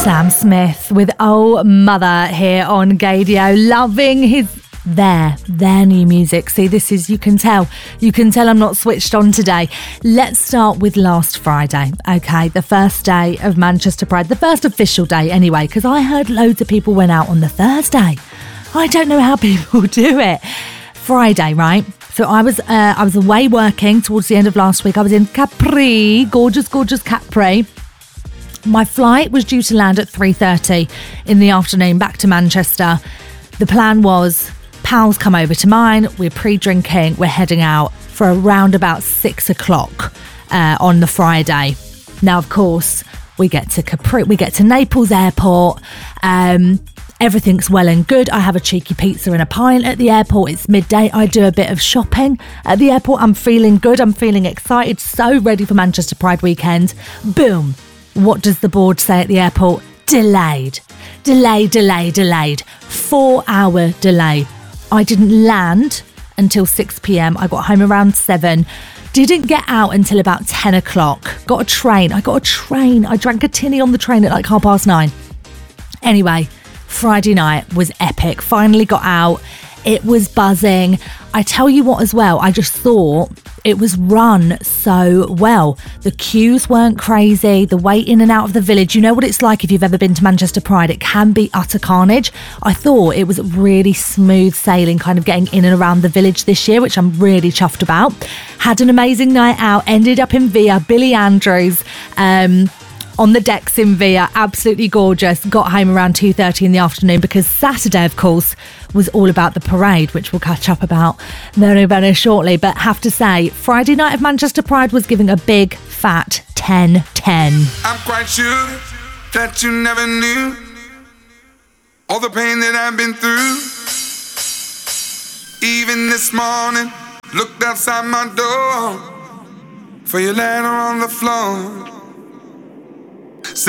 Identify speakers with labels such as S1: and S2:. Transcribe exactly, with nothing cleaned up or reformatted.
S1: Sam Smith with Oh Mother here on Gaydio, loving his their their new music. See, this is, you can tell you can tell I'm not switched on today. Let's start with last Friday, okay, the first day of Manchester Pride, the first official day anyway, because I heard loads of people went out on the Thursday. I don't know how people do it. Friday, right? So I was uh, I was away working towards the end of last week. I was in Capri, gorgeous, gorgeous Capri. My flight was due to land at three thirty in the afternoon back to Manchester. The plan was, pals come over to mine, we're pre-drinking, we're heading out for around about six o'clock uh, on the Friday. Now, of course, we get to Capri, we get to Naples Airport. Um, everything's well and good. I have a cheeky pizza and a pint at the airport. It's midday. I do a bit of shopping at the airport. I'm feeling good. I'm feeling excited. So ready for Manchester Pride weekend. Boom. What does the board say at the airport? Delayed. Delay, delay, delayed. Four hour delay. I didn't land until six p.m. I got home around seven. Didn't get out until about ten o'clock. Got a train. I got a train. I drank a tinny on the train at like half past nine. Anyway, Friday night was epic. Finally got out. It was buzzing. I tell you what as well, I just thought it was run so well. The queues weren't crazy. The wait in and out of the village. You know what it's like if you've ever been to Manchester Pride. It can be utter carnage. I thought it was really smooth sailing, kind of getting in and around the village this year, which I'm really chuffed about. Had an amazing night out. Ended up in Via, Billy Andrews. Um... on the decks in Via, absolutely gorgeous. Got home around two thirty in the afternoon because Saturday, of course, was all about the parade, which we'll catch up about very, very shortly. But have to say, Friday night of Manchester Pride was giving a big, fat ten ten.
S2: I'm quite sure that you never knew all the pain that I've been through. Even this morning, looked outside my door for your letter on the floor.